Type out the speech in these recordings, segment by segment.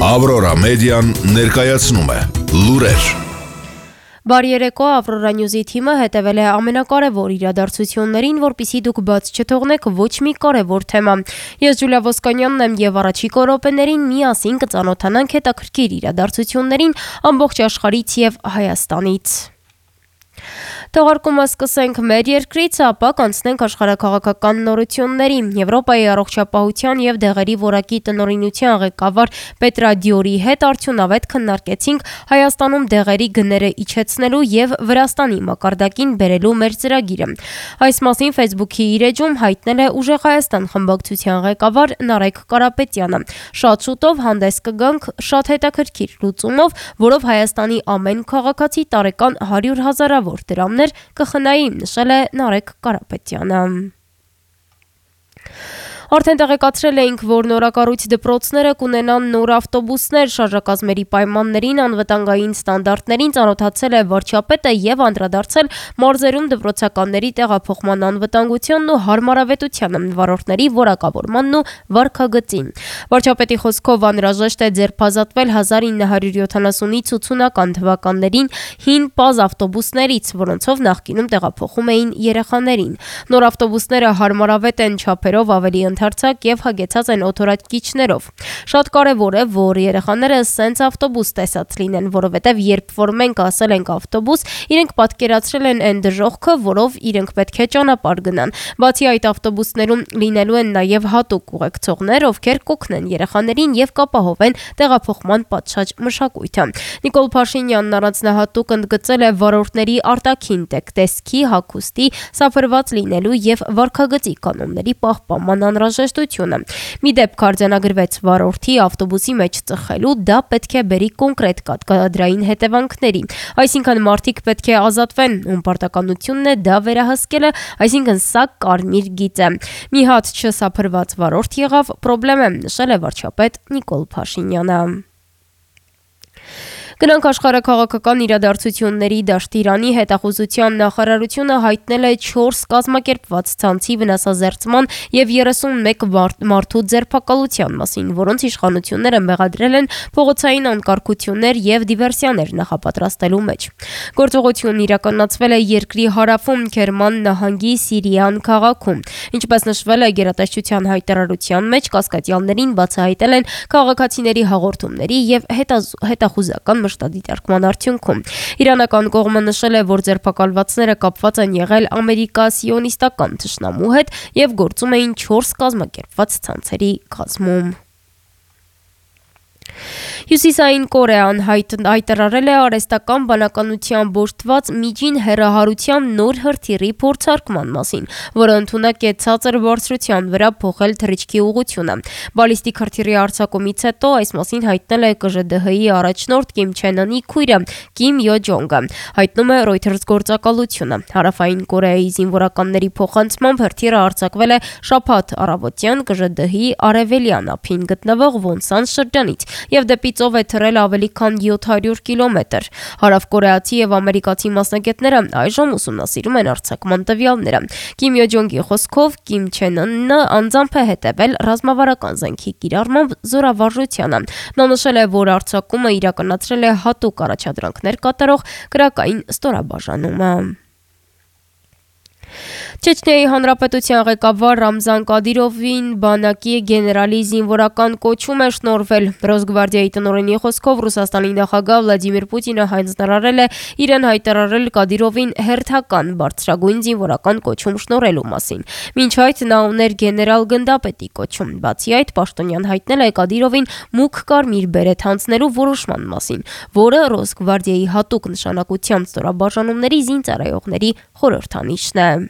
Ավրորա մեդիան ներկայացնում է լուրեր։ Բարի երեկո, Ավրորա Նյուզի թիմը հետևել է ամենակարևոր իրադարձություններին, որպեսզի դուք բաց չթողնեք ոչ մի կարևոր թեմա։ Ես Ջուլիա Ոսկանյանն եմ եւ առաջիկա րոպեներին միասին կծանոթանանք հետաքրքիր իրադարձություններին ամբողջ աշխարհից եւ Հայաստանից։ Թողարկումը սկսենք մեր երկրից, ապա կանցնենք աշխարհաքաղաքական նորությունների։ Եվրոպայի առողջապահության եւ դեղերի որակի տնօրինության ղեկավար Պետրա Դիորի հետ արդյունավետ քննարկեցինք Հայաստանում դեղերի գները իջեցնելու եւ Վրաստանի մակարդակին բերելու մեր ծրագիրը։ Այս մասին Facebook-ի իր էջում հայտնել է Ուժեղ Հայաստան խմբակցության ղեկավար Նարեկ Կարապետյանը։ Շատ շուտով հանդես կգանք շատ հետաքրքիր լուծումով, որով Հայաստանի ամեն քաղաքացի տարեկան 100,000 դրամներ կխնայի, նշել է Նարեկ Կարապետյանը։ Արդեն տեղեկացրել էինք, որ նորակառույց դպրոցները կունենան նոր ավտոբուսներ, շարժակազմերի պայմաններին, անվտանգային ստանդարտներին ծանոթացել է վարչապետը եւ անդրադարձել մարզերում դպրոցականների տեղափոխման անվտանգությանն ու հարմարավետությանը, վարորդների որակավորմանն ու վարքագծին։ Վարչապետի խոսքով անհրաժեշտ է ձերբազատվել 1970-ից 80-ական թվականներին հին պազ ավտոբուսներից, որոնցով նախկինում տեղափոխում էին երեխաներին։ Նոր ավտոբուսները հարմարավետ են, չափերով ավելի ընդարձակ եւ հագեցած են օթորակիչներով։ Շատ կարեւոր է, որ երեխաները սենց ավտոբուս տեսած լինեն, որովհետեւ երբ որ մենք ասել ենք ավտոբուս, իրենք պատկերացրել են այն դժոխքը, որով իրենք պետք է ճանապարհ գնան։ Բացի այդ, ավտոբուսներում լինելու են նաեւ հատուկ ուղեկցողներ, ովքեր կօգնեն երեխաներին եւ կապահովեն տեղափոխման պատշաճ մշակույթը։ Նիկոլ Փաշինյանն առանձնահատուկ ընդգծել է վարորդների արտաքին տեսքի, հագուստի, սափրված լինելու եւ վարքագծի կանոնների պահպանման անհրաժեշտությունը։ Մի դեպք արձանագրվեց վարորդի ավտոբուսի մեջ ծխելու, դա պետք է բերի կոնկրետ կադրային հետևանքների։ Այսինքն մարդիկ պետք է ազատվեն, ում պարտականությունն է դա վերահսկելը, այսինքն սա կարմիր գիծ է։ Մի հատ չսափրված վարորդ եղավ, պրոբլեմ է, նշել է վարչապետ Նիկոլ Փաշինյանը։ Գնանք աշխարհաքաղաքական իրադարձությունների դաշտիրանի հետախուզության նախարարությունը հայտնել է 4 կազմակերպված ցանցի վնասազերծման եւ 31 մարդու ձերբակալության մասին, որոնց իշխանությունները մեղադրել են փողոցային անկարգություններ եւ դիվերսիաներ նախապատրաստելու մեջ։ Գործողությունն իրականացվել է երկրի հարավում Քերման նահանգի Սիրիան քաղաքում։ Ինչպես նշվել է գերատեսչության հայտարարության մեջ, կասկածյալներին բացահայտել են քաղաքացիների հաղորդումների եւ հետախուզական մշտադիտարկման արդյունքում։ Իրանական կողմը նշել է, որ ձերբակալվածները կապված են եղել ամերիկա-սիոնիստական թշնամու հետ եւ գործում էին 4 կազմակերպված ցանցերի կազմում։ Հյուսիսային Կորեան հայտարարել է արհեստական բանականությամբ օժտված միջին հեռահարության նոր հրթիռի փորձարկման մասին, որը ընդունակ է ցածր բարձրության վրա փոխել թռիչքի ուղղությունը։ Բալիստիկ հրթիռի արձակումից հետո այս մասին հայտնել է ԿԺԴՀ-ի առաջնորդ Կիմ Չեն Ընի քույրը Կիմ Յո Ջոնգը, հայտնում է Reuters գործակալությունը։ Հարավային Կորեայի զինվորականների փոխանցմամբ հրթիռը արձակվել է շաբաթ առավոտյան ԿԺԴՀ-ի արևելյան ափին գտնվող Վոնսան շրջանից եւ դեպի ծով է թռել ավելի քան 700 կիլոմետր։ Հարավկորեացի եւ ամերիկացի մասնագետները այժմ ուսումնասիրում են արձակման տվյալները։ Կիմ Յո Ջոնգի խոսքով Կիմ Չեն Ընը անձամբ է հետևել ռազմավարական զենքի կիրառմամբ զորավարժությանը։ Նա նշել է, որ արձակումը իրականացրել է հատուկ առաջադրանքներ կատարող կրակային ստորաբաժանումը։ Չեչնիայի հանրապետության ղեկավար Ռամզան Կադիրովին բանակի գեներալի զինվորական կոչում է շնորհվել։ Ռոսգվարդիայի տնօրենի խոսքով Ռուսաստանի նախագահ Վլադիմիր Պուտինը հայտարարել է իրեն հայտարարել Կադիրովին հերթական բարձրագույն զինվորական կոչում շնորհելու մասին։ Մինչ այդ նա ուներ գեներալ գնդապետի կոչում։ Բացի այդ, պաշտոնյան հայտնել է Կադիրովին մուգ կարմիր բերեթ հանձնելու որոշման մասին, որը Ռոսգվարդիայի հատուկ նշանակության ստորաբաժանումների զինծառայողների խորհրդանիշն է։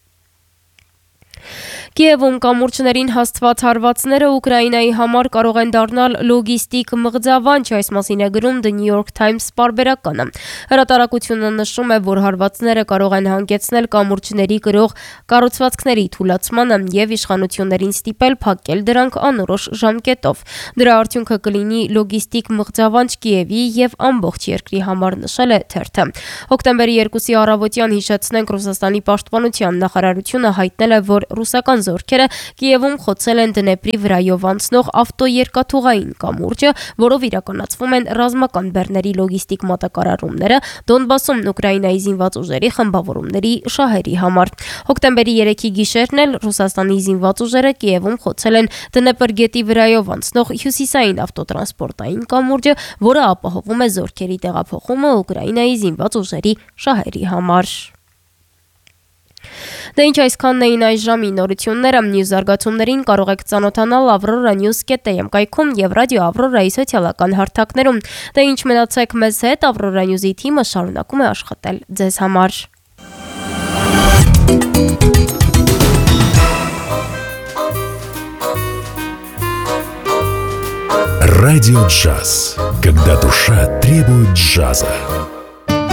Կիևում կամուրջներին հաստված հարվածները Ուկրաինայի համար կարող են դառնալ լոգիստիկ մղձավանջ, այս մասին է գրում The New York Times պարբերականը։ Հրատարակությունը նշում է, որ հարվածները կարող են հանգեցնել կամուրջների գրող կառուցվածքների թուլացմանը եւ իշխանություններին ստիպել փակել դրանք անորոշ ժամկետով։ Դրա արդյունքը կլինի լոգիստիկ մղձավանջ Կիևի եւ ամբողջ երկրի համար, նշել է թերթը։ Հոկտեմբերի 2-ի առավոտյան հիշեցնենք Ռուսաստանի պաշտպանության նախարարությունը հայտնել է, որ ռուսական զորքերը Կիևում խոցել են Դնեպրի վրայով անցնող ավտոերկաթուղային կամուրջը, որով իրականացվում են ռազմական բեռների լոգիստիկ մատակարարումները Դոնբասում Ուկրաինայի զինված ուժերի խմբավորումների շահերի համար։ Հոկտեմբերի 3-ի գիշերն էլ Ռուսաստանի զինված ուժերը Կիևում խոցել են Դնեպր գետի վրայով անցնող հյուսիսային ավտոտրանսպորտային կամուրջը, որը ապահովում է զորքերի տեղափոխումը Ուկրաինայի զինված ուժերի շահերի համար։ Դե ինչ այսքանն էին այս ժամի նորությունները, մյուս զարգացումներին կարող եք ծանոթանալ avroranews.am կայքում եւ ռադիո Ավրորայի սոցիալական հարթակներում։ Դե ինչ մնացեք մեզ հետ, Ավրորա News-ի թիմը շարունակում է աշխատել ձեզ համար։ Радио Джаз. Когда душа требует джаза.